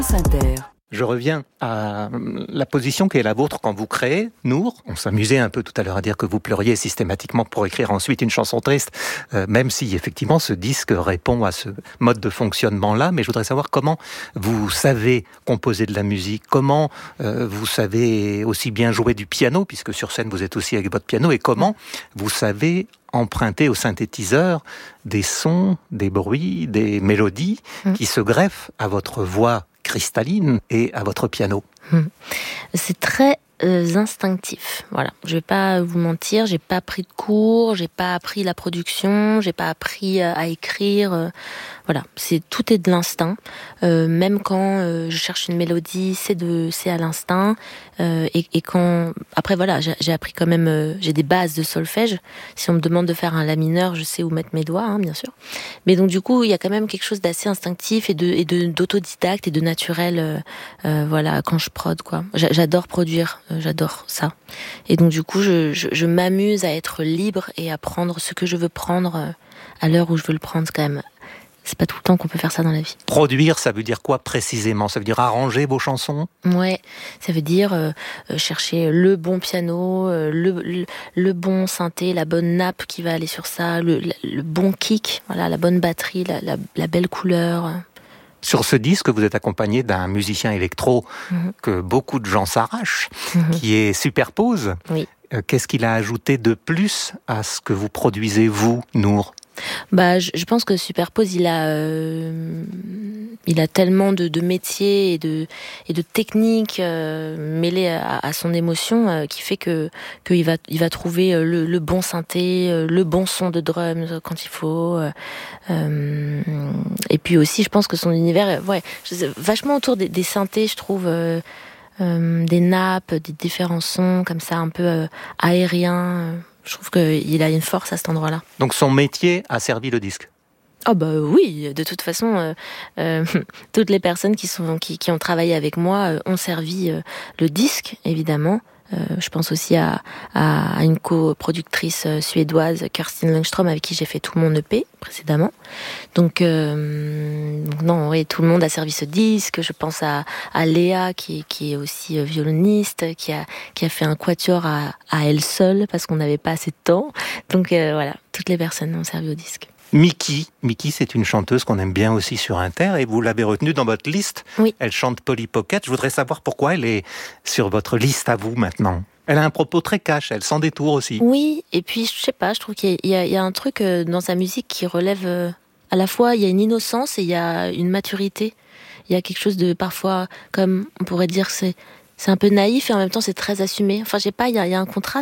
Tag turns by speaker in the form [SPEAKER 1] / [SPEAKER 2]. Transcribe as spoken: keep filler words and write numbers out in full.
[SPEAKER 1] Inter.
[SPEAKER 2] Je reviens à la position qui est la vôtre quand vous créez, Nour. On s'amusait un peu tout à l'heure à dire que vous pleuriez systématiquement pour écrire ensuite une chanson triste, euh, même si effectivement ce disque répond à ce mode de fonctionnement-là. Mais je voudrais savoir comment vous savez composer de la musique, comment euh, vous savez aussi bien jouer du piano, puisque sur scène vous êtes aussi avec votre piano, et comment vous savez emprunter au synthétiseur des sons, des bruits, des mélodies mmh. qui se greffent à votre voix cristalline et à votre piano.
[SPEAKER 3] Mmh. C'est très euh, instinctif. Voilà, je vais pas vous mentir, j'ai pas pris de cours, j'ai pas appris la production, j'ai pas appris euh, à écrire. Euh, voilà, c'est tout est de l'instinct. Euh, même quand euh, je cherche une mélodie, c'est de c'est à l'instinct. Euh, et, et quand après voilà, j'ai, j'ai appris quand même, euh, j'ai des bases de solfège. Si on me demande de faire un la mineur, je sais où mettre mes doigts, hein, bien sûr. Mais donc du coup, il y a quand même quelque chose d'assez instinctif et de et de d'autodidacte et de naturel. Euh, euh, voilà, quand je prod quoi. J'adore produire, euh, j'adore ça. Et donc du coup, je, je je m'amuse à être libre et à prendre ce que je veux prendre euh, à l'heure où je veux le prendre quand même. C'est pas tout le temps qu'on peut faire ça dans la vie.
[SPEAKER 2] Produire, ça veut dire quoi précisément ? Ça veut dire arranger vos chansons ?
[SPEAKER 3] Ouais, ça veut dire euh, chercher le bon piano, euh, le, le, le bon synthé, la bonne nappe qui va aller sur ça, le, le, le bon kick, voilà, la bonne batterie, la, la, la belle couleur.
[SPEAKER 2] Sur ce disque, vous êtes accompagné d'un musicien électro mmh. que beaucoup de gens s'arrachent, mmh. qui est Superpose.
[SPEAKER 3] Oui.
[SPEAKER 2] Euh, qu'est-ce qu'il a ajouté de plus à ce que vous produisez, vous, Nour ?
[SPEAKER 3] Bah, je, je pense que Superpose, il a, euh, il a tellement de, de métiers et de, et de techniques euh, mêlées à, à son émotion euh, qui fait que qu'il va, il va trouver le, le bon synthé, le bon son de drums quand il faut. Euh, et puis aussi, je pense que son univers, ouais, vachement autour des, des synthés, je trouve. Euh, euh, des nappes, des différents sons comme ça, un peu euh, aériens. Je trouve qu'il a une force à cet endroit-là.
[SPEAKER 2] Donc son métier a servi le disque ?
[SPEAKER 3] Oh bah oui, de toute façon, euh, euh, toutes les personnes qui, sont, qui, qui ont travaillé avec moi euh, ont servi euh, le disque, évidemment. Euh, je pense aussi à, à, à une coproductrice suédoise, Kerstin Lundström, avec qui j'ai fait tout mon E P précédemment. Donc, euh, donc non, oui, tout le monde a servi ce disque. Je pense à, à Léa, qui, qui est aussi violoniste, qui a, qui a fait un quatuor à, à elle seule, parce qu'on n'avait pas assez de temps. Donc euh, voilà, toutes les personnes ont servi au disque.
[SPEAKER 2] Miki, Miki, c'est une chanteuse qu'on aime bien aussi sur Inter et vous l'avez retenue dans votre liste.
[SPEAKER 3] Oui.
[SPEAKER 2] Elle chante Polly Pocket. Je voudrais savoir pourquoi elle est sur votre liste à vous maintenant. Elle a un propos très cash, elle s'en détourne aussi.
[SPEAKER 3] Oui, et puis je sais pas, je trouve qu'il y a, il y a un truc dans sa musique qui relève à la fois, il y a une innocence et il y a une maturité. Il y a quelque chose de parfois, comme on pourrait dire, c'est, c'est un peu naïf et en même temps c'est très assumé. Enfin, je sais pas, il y a, il y a un contraste.